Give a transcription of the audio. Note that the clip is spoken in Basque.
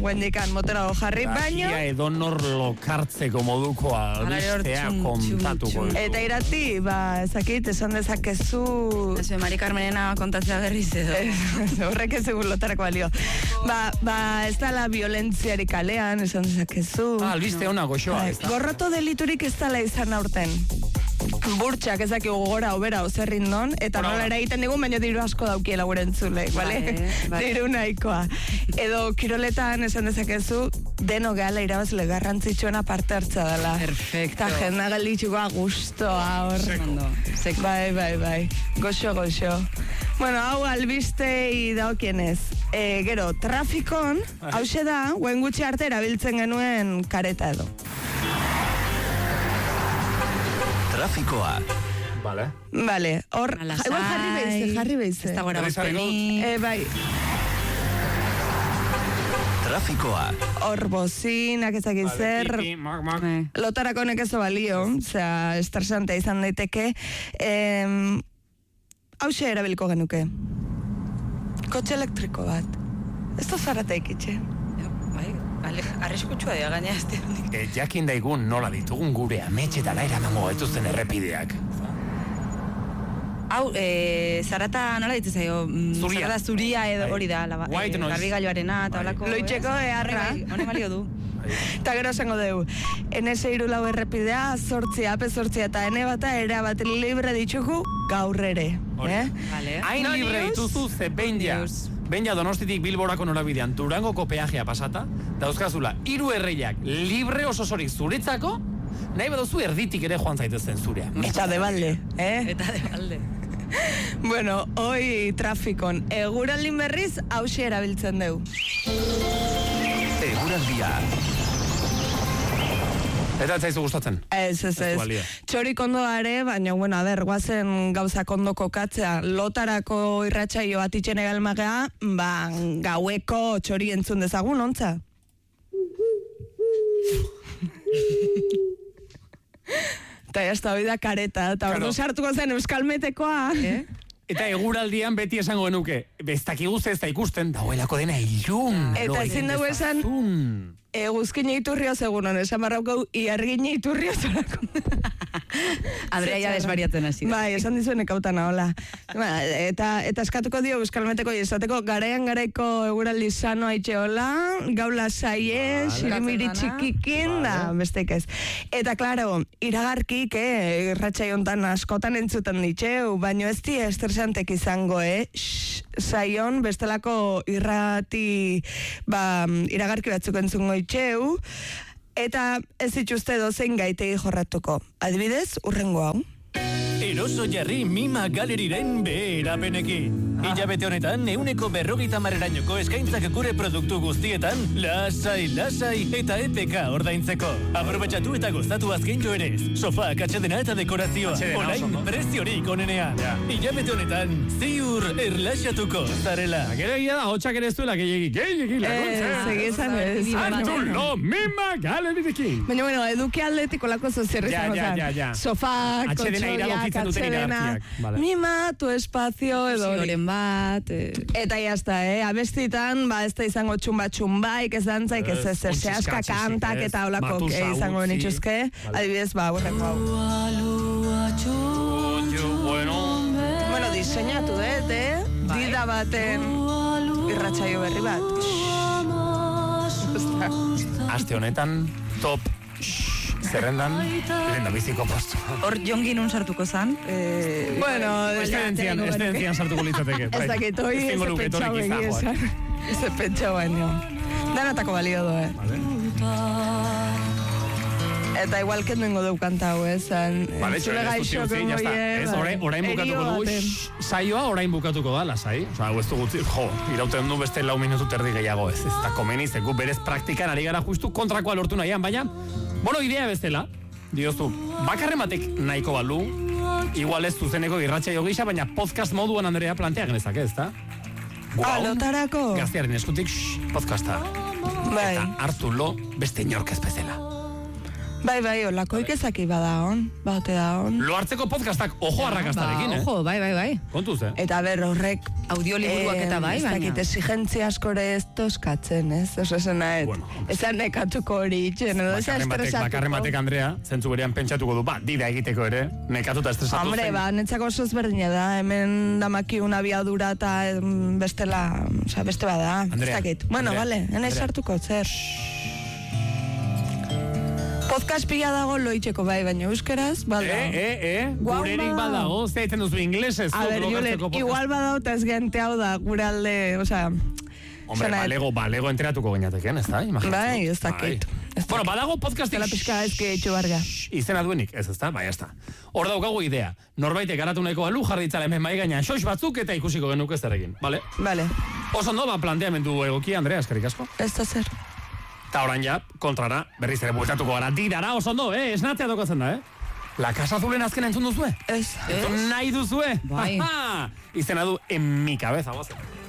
guendikan moterago jarri, baino... Agia edonor lokartzeko moduko albistea kontatuko. Eta irati, ezakit, esan dezakezu... Ez Mari Carmenena kontatzea berriz edo. Horrek ez egun lotarako balio. Ez dala violentziarik kalean, esan dezakezu. Albiste ona goxoa. Gorroto deliturik ez dala izan aurten. Burtsak ezak gora obera ozerrin non, eta nola eragiten digun, baina diru asko daukiela gure entzulek, bale? Diru nahikoa. Edo kiroletan esan dezakezu, deno gehala irabazle garrantzitsuena parte hartza dela. Perfecto. Eta jenda galditxukoa gustoa hor. Seko. Bai. Goxo. Bueno, hau albistei daokienez. Gero, trafikon, hause da, guen gutxi arte erabiltzen genuen kareta edo. Trafikoa. Vale, hor, igual jarri beize. Ez da gora bozpenik. Bai. Trafikoa. Hor bozinak ezagin zer. Lotarako nekezo balio, osea, estresantea izan daiteke. Hauxe erabiliko genuke. Kotxe elektriko bat. Ez da zarateik itxe. Arriskutsua dira gaina ez dira. Jakin daigun nola ditugun gure ametxetara eramango etuzten errepideak. Hau, zarata nola ditu zaio? Zuria. Zarata zuria edo hori da. White noise. Garbigailuarena eta holako. Loitzeko eharra. Hone balio du. Eta gero esango dugu. NS irulau errepidea, 8 ape 8 eta ene bata era bat libre ditugu gaur ere. Hain libre dituzu ze Benja Donostitik Bilborako norabidean Durangoko peajea pasata, dauzkazula 3 erreiak libre ososorik zuretzako, nahi baduzu erditik ere joan zaitezen zurea. Eta de balde, Eta de balde. Bueno, hoi trafikon, eguraldin berriz hauxe erabiltzen dugu. Eguraldia. Eta ez zaizu gustatzen? Ez. Txorik ondo are, baina, bueno, guazen gauzak ondo kokatzea. Lotarako irratsaio bat itxene galmagea, gaueko txori entzun dezagun, ontza? Eta jazta hoi da kareta, eta ordu sartuko zen euskalmetekoa. Eta eguraldian beti esango genuke, beztakigu ez da ikusten, dauelako dena ilun. Eta ezin dugu esan, eguzkine iturrioz egunon, esan barraukau, iargine iturrioz orako. Adrea ya desbariatzen hasi. Bai, esan dizuen ekautana, hola. Eta eskatuko dio euskalmeteko, esateko garaian garaiko eguraldi sano haitxe hola, gaula saie, sirimiri txikikin, da, besteik ez. Eta, klaro, iragarkik, irratxai hontan askotan entzuten ditxeu, baino ez di estresantek izango, saion, bestelako irrati, iragarki batzuk entzungo itxeu, eta ez dituzte dozein gaitegi jorratuko. Adibidez, urrengo hau. Eroso jarri Mima Galeriren beherapenekin. Hilabete honetan, 150%erainoko eskaintzak gure produktu guztietan, lasai eta EPK ordaintzeko. Aprobetxatu eta gozatu azken joerez. Sofak, atxedena eta dekorazioa. Orain preziorik onenean. Hilabete honetan, ziur erlaxatuko zarela. Gero egia da, hotxak ere ez duela gehiagik laguntzen. Segizan ez. Artulo Mima Galerirekin. Baina, bueno, eduki atletiko lako zozierri zango. Sofak, kotxoiak, atxedenak. Mima, tu espazio, edo. Zigoren bat. Eta jazta, abestitan, ez da izango txumbaik, ez dantzaik, ez zehaska kantak eta holako izango benitxuzke. Adibidez, horreko hau. Bueno, diseinatu, dida baten irratsaio berri bat. Aste honetan, top zerrendan, lehen da biziko postu. Hor jongin sartuko zan. Bueno, estentzian sartuko litzateke. Ez dakit, hoi ez pentsa baino. Danatako balio do, Eta igual kenduengo deu kanta hau, Zule gaixo kengo orain bukatuko dugu, saioa orain bukatuko da, lasai. Osa, hau ez dugu, irauten du beste 4 minutu terdi gehiago, ez da komeniz, berez praktikan ari gara justu kontrakoa lortu nahian, baina, idea bestela, diozu, bakarren batek nahiko balu, igual ez zuzeneko irratsaio gisa, baina podcast moduan Andrea plantea genezak, ez da? Lotarako? Gaztearen eskutik, podcasta. Bai. Eta hartu lo beste inork ez bezala. Bai, olakoik ezaki bada hon, baute da hon. Lo hartzeko podcastak ojo arrakastarekin, Ojo, bai. Kontuz, Eta horrek... Audioliburuak eta bai, baina. Ez dakit, exigentzia askore ez toskatzen, ez? Oso esena, ezan nekatuko hori itxen, edo ez estresatuko. Bakarren batek, Andrea, zentzu berean pentsatuko du, dida egiteko ere, nekatuta estresatu. Hombre, netzako oso ezberdina da, hemen damaki una abiadura eta bestela, beste bada. Andrea, ez dakit. Bueno, vale, enaiz hartuko, zer. Podcast pila dago loitzeko bai, baina euskeraz, bada. Gurerik badago, zeiten duzu inglesez. A ver, Julen, igual badao eta ez gente hau da, gure alde, osea... Hombre, balego enteratuko gainateken, ez da? Bai, ez dakit. Bueno, badago podcastik... Zela pixka ez que etxo barga. Izena duenik, ez da? Bai, ez da. Hor daukagu idea. Norbaitek garatu nahiko balu, jarritzala hemen mai gaina xox batzuk eta ikusiko genuke zerekin, bale? Bale. Oso ondo, planteamendu egokia, Andrea, eskerrik asko. Ez da zer. Eta orain ja, kontrara, berriz ere bueltatuko gara, dirara, oso ondo, esnatzea dokatzen da, La Casa Azulen azken entzun duzue? Ez. Nahi duzue? Bai. Izena du, en mi cabeza, gozen.